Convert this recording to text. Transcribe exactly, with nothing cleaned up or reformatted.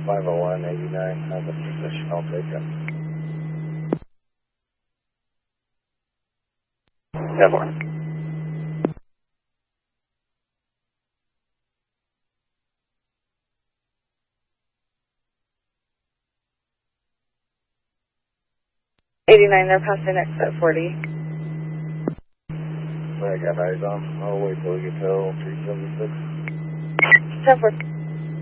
five oh one eighty-nine has a position, I'll take it. ten four. eighty-nine, they're passing exit forty. I got eyes on. I'll wait till we get to three seventy-six. ten four.